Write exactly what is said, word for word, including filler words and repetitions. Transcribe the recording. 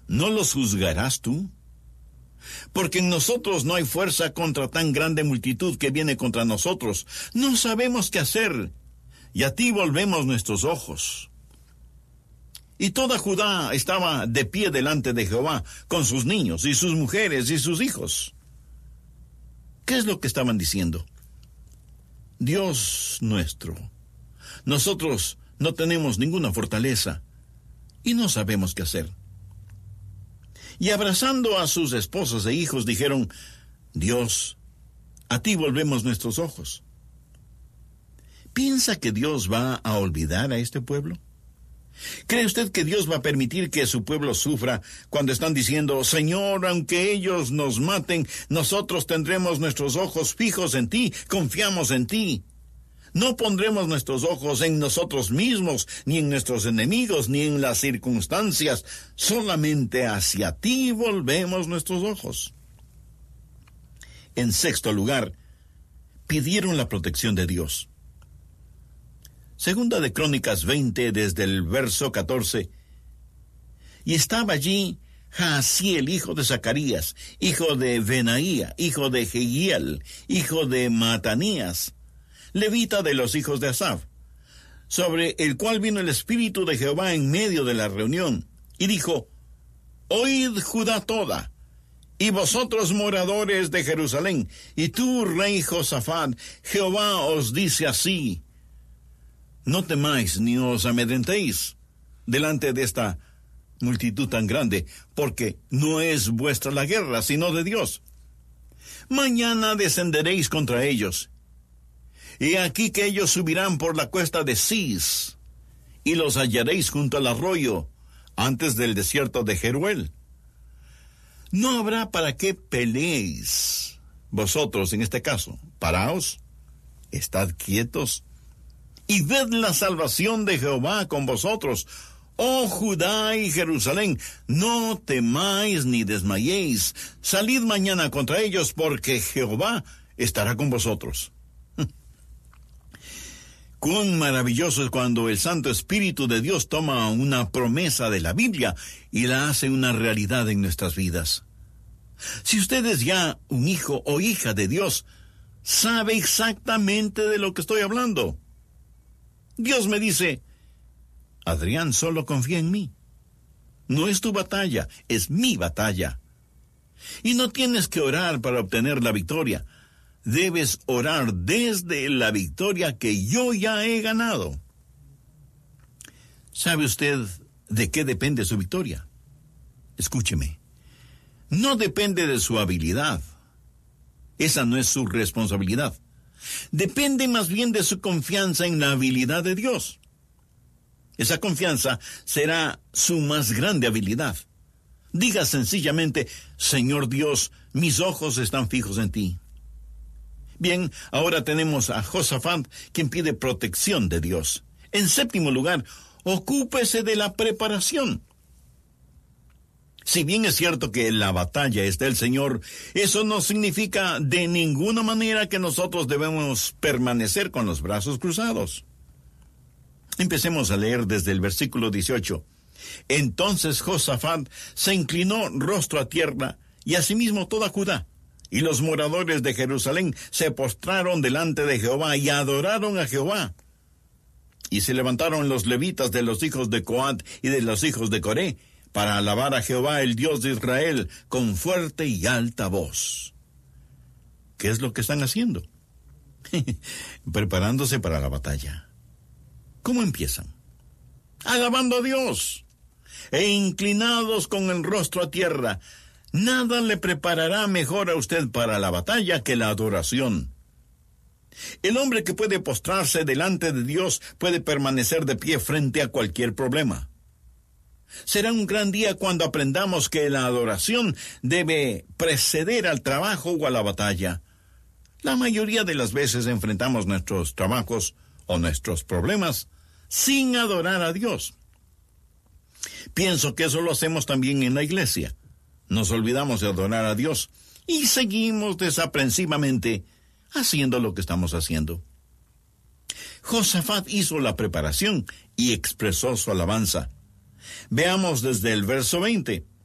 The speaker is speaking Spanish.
¿no los juzgarás tú? Porque en nosotros no hay fuerza contra tan grande multitud que viene contra nosotros. No sabemos qué hacer, y a ti volvemos nuestros ojos. Y toda Judá estaba de pie delante de Jehová, con sus niños, y sus mujeres, y sus hijos. ¿Qué es lo que estaban diciendo? Dios nuestro, nosotros no tenemos ninguna fortaleza, y no sabemos qué hacer. Y abrazando a sus esposas e hijos, dijeron, Dios, a ti volvemos nuestros ojos. ¿Piensa que Dios va a olvidar a este pueblo? ¿Cree usted que Dios va a permitir que su pueblo sufra cuando están diciendo, Señor, aunque ellos nos maten, nosotros tendremos nuestros ojos fijos en ti, confiamos en ti? No pondremos nuestros ojos en nosotros mismos, ni en nuestros enemigos, ni en las circunstancias. Solamente hacia ti volvemos nuestros ojos. En sexto lugar, pidieron la protección de Dios. Segunda de Crónicas veinte, desde el verso catorce. Y estaba allí Jaasiel, hijo de Zacarías, hijo de Benaía, hijo de Jehiel, hijo de Matanías, levita de los hijos de Asaf, sobre el cual vino el Espíritu de Jehová en medio de la reunión, y dijo, Oíd Judá toda, y vosotros moradores de Jerusalén, y tú, rey Josafat, Jehová os dice así, no temáis ni os amedrentéis delante de esta multitud tan grande, porque no es vuestra la guerra, sino de Dios. Mañana descenderéis contra ellos, y aquí que ellos subirán por la cuesta de Cis, y los hallaréis junto al arroyo, antes del desierto de Jeruel. No habrá para qué peleéis vosotros en este caso. Paraos, estad quietos, y ved la salvación de Jehová con vosotros, oh Judá y Jerusalén. No temáis ni desmayéis. Salid mañana contra ellos, porque Jehová estará con vosotros. Cuán maravilloso es cuando el Santo Espíritu de Dios toma una promesa de la Biblia y la hace una realidad en nuestras vidas. Si usted es ya un hijo o hija de Dios, sabe exactamente de lo que estoy hablando. Dios me dice, Adrián, solo confía en mí. No es tu batalla, es mi batalla. Y no tienes que orar para obtener la victoria. Debes orar desde la victoria que yo ya he ganado. ¿Sabe usted de qué depende su victoria? Escúcheme. No depende de su habilidad. Esa no es su responsabilidad. Depende más bien de su confianza en la habilidad de Dios. Esa confianza será su más grande habilidad. Diga sencillamente, Señor Dios, mis ojos están fijos en ti. Bien, ahora tenemos a Josafat, quien pide protección de Dios. En séptimo lugar, ocúpese de la preparación. Si bien es cierto que la batalla es del Señor, eso no significa de ninguna manera que nosotros debemos permanecer con los brazos cruzados. Empecemos a leer desde el versículo dieciocho. Entonces Josafat se inclinó rostro a tierra, y asimismo toda Judá, y los moradores de Jerusalén se postraron delante de Jehová y adoraron a Jehová. Y se levantaron los levitas de los hijos de Coat y de los hijos de Coré, para alabar a Jehová, el Dios de Israel, con fuerte y alta voz. ¿Qué es lo que están haciendo? Preparándose para la batalla. ¿Cómo empiezan? Alabando a Dios, e inclinados con el rostro a tierra. Nada le preparará mejor a usted para la batalla que la adoración. El hombre que puede postrarse delante de Dios puede permanecer de pie frente a cualquier problema. Será un gran día cuando aprendamos que la adoración debe preceder al trabajo o a la batalla. La mayoría de las veces enfrentamos nuestros trabajos o nuestros problemas sin adorar a Dios. Pienso que eso lo hacemos también en la iglesia. Nos olvidamos de adorar a Dios y seguimos desaprensivamente haciendo lo que estamos haciendo. Josafat hizo la preparación y expresó su alabanza. Veamos desde el verso veinte.